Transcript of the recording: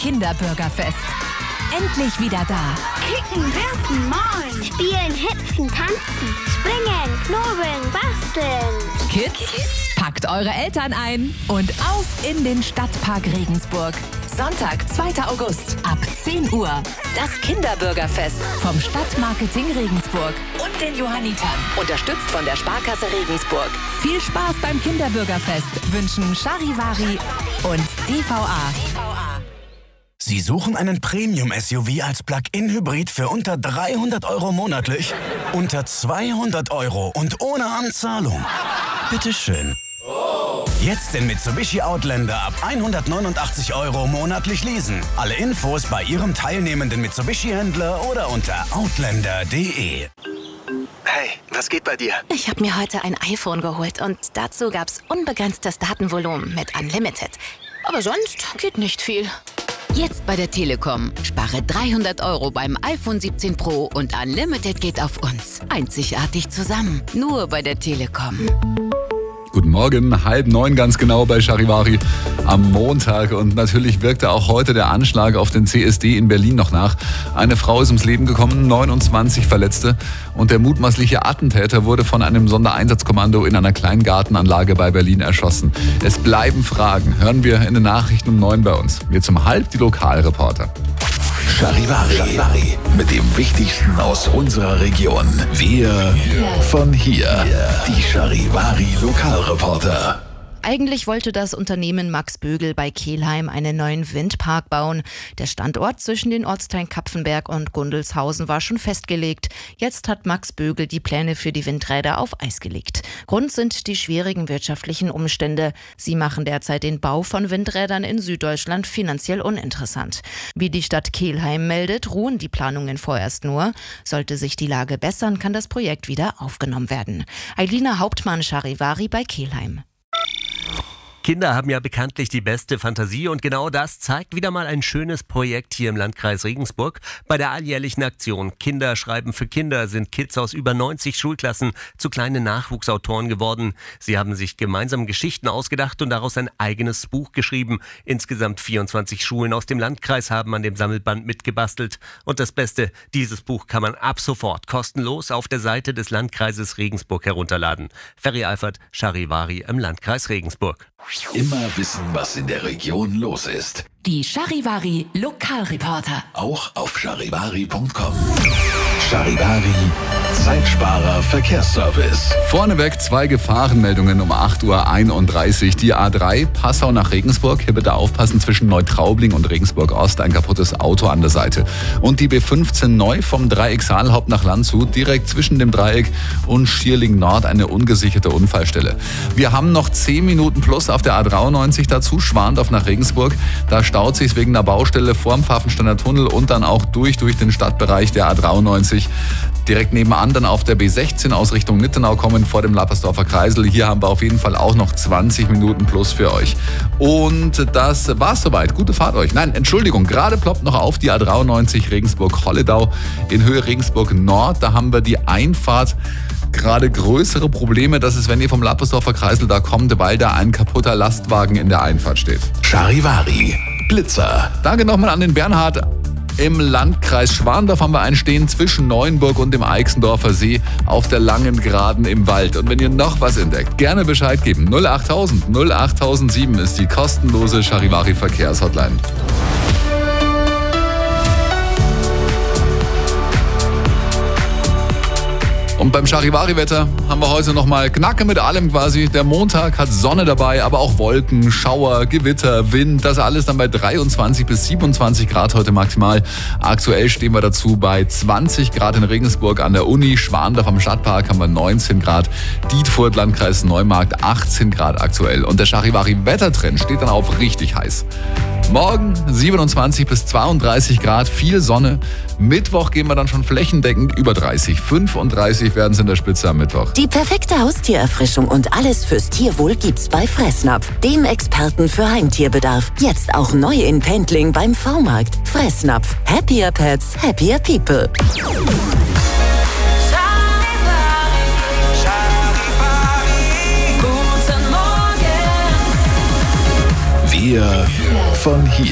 Kinderbürgerfest. Endlich wieder da. Kicken, werfen, malen, spielen, hüpfen, tanzen, springen, knobeln, basteln. Kids, packt eure Eltern ein und auf in den Stadtpark Regensburg. Sonntag, 2. August ab 10 Uhr. Das Kinderbürgerfest vom Stadtmarketing Regensburg und den Johannitern. Unterstützt von der Sparkasse Regensburg. Viel Spaß beim Kinderbürgerfest wünschen Charivari und DVA. Sie suchen einen Premium-SUV als Plug-in-Hybrid für unter 300 € monatlich? Unter 200 € und ohne Anzahlung? Bitteschön. Jetzt den Mitsubishi Outlander ab 189 € monatlich leasen. Alle Infos bei Ihrem teilnehmenden Mitsubishi-Händler oder unter outlander.de. Hey, was geht bei dir? Ich habe mir heute ein iPhone geholt und dazu gab's unbegrenztes Datenvolumen mit Unlimited. Aber sonst geht nicht viel. Jetzt bei der Telekom. Spare 300 € beim iPhone 17 Pro und Unlimited geht auf uns. Einzigartig zusammen. Nur bei der Telekom. Guten Morgen, 8:30 ganz genau bei Charivari am Montag. Und natürlich wirkte auch heute der Anschlag auf den CSD in Berlin noch nach. Eine Frau ist ums Leben gekommen, 29 Verletzte. Und der mutmaßliche Attentäter wurde von einem Sondereinsatzkommando in einer Kleingartenanlage bei Berlin erschossen. Es bleiben Fragen. Hören wir in den Nachrichten um 9 bei uns. Jetzt um halb die Lokalreporter. Charivari. Mit dem Wichtigsten aus unserer Region. Wir von hier. Die Charivari Lokalreporter. Eigentlich wollte das Unternehmen Max Bögel bei Kelheim einen neuen Windpark bauen. Der Standort zwischen den Ortsteilen Kapfenberg und Gundelshausen war schon festgelegt. Jetzt hat Max Bögel die Pläne für die Windräder auf Eis gelegt. Grund sind die schwierigen wirtschaftlichen Umstände. Sie machen derzeit den Bau von Windrädern in Süddeutschland finanziell uninteressant. Wie die Stadt Kelheim meldet, ruhen die Planungen vorerst nur. Sollte sich die Lage bessern, kann das Projekt wieder aufgenommen werden. Eilina Hauptmann, Charivari bei Kelheim. Kinder haben ja bekanntlich die beste Fantasie und genau das zeigt wieder mal ein schönes Projekt hier im Landkreis Regensburg. Bei der alljährlichen Aktion Kinder schreiben für Kinder sind Kids aus über 90 Schulklassen zu kleinen Nachwuchsautoren geworden. Sie haben sich gemeinsam Geschichten ausgedacht und daraus ein eigenes Buch geschrieben. Insgesamt 24 Schulen aus dem Landkreis haben an dem Sammelband mitgebastelt. Und das Beste, dieses Buch kann man ab sofort kostenlos auf der Seite des Landkreises Regensburg herunterladen. Ferry Eifert, Charivari im Landkreis Regensburg. Immer wissen, was in der Region los ist. Die Charivari Lokalreporter. Auch auf charivari.com. Charivari, Zeitsparer Verkehrsservice. Vorneweg 2 Gefahrenmeldungen um 8:31 Uhr. Die A3 Passau nach Regensburg. Hier bitte aufpassen, zwischen Neutraubling und Regensburg Ost ein kaputtes Auto an der Seite. Und die B15 neu vom Dreieck Saalhaupt nach Landshut, direkt zwischen dem Dreieck und Schierling Nord eine ungesicherte Unfallstelle. Wir haben noch 10 Minuten plus auf der A93 dazu, Schwandorf nach Regensburg. Da staut sich wegen einer Baustelle vorm Pfaffensteiner Tunnel und dann auch durch den Stadtbereich der A93. Direkt nebenan dann auf der B16 aus Richtung Nittenau kommen vor dem Lappersdorfer Kreisel. Hier haben wir auf jeden Fall auch noch 20 Minuten plus für euch. Und das war's soweit. Gute Fahrt euch. Nein, Entschuldigung, gerade ploppt noch auf die A93 Regensburg-Holledau in Höhe Regensburg Nord. Da haben wir die Einfahrt gerade größere Probleme. Das ist, wenn ihr vom Lappersdorfer Kreisel da kommt, weil da ein kaputter Lastwagen in der Einfahrt steht. Charivari, Blitzer. Danke nochmal an den Bernhard. Im Landkreis Schwandorf haben wir einen stehen zwischen Neuenburg und dem Eichsendorfer See auf der langen Geraden im Wald. Und wenn ihr noch was entdeckt, gerne Bescheid geben. 08000 08007 ist die kostenlose Charivari Verkehrshotline. Und beim Charivari-Wetter haben wir heute nochmal Knacke mit allem quasi. Der Montag hat Sonne dabei, aber auch Wolken, Schauer, Gewitter, Wind. Das alles dann bei 23 bis 27 Grad heute maximal. Aktuell stehen wir dazu bei 20 Grad in Regensburg an der Uni. Schwandorf am Stadtpark haben wir 19 Grad. Dietfurt, Landkreis Neumarkt, 18 Grad aktuell. Und der Charivari-Wettertrend steht dann auf richtig heiß. Morgen 27 bis 32 Grad, viel Sonne. Mittwoch gehen wir dann schon flächendeckend über 30. 35 werden es in der Spitze am Mittwoch. Die perfekte Haustiererfrischung und alles fürs Tierwohl gibt's bei Fressnapf, dem Experten für Heimtierbedarf. Jetzt auch neu in Pendling beim V-Markt. Fressnapf. Happier Pets, happier People. Wir von hier.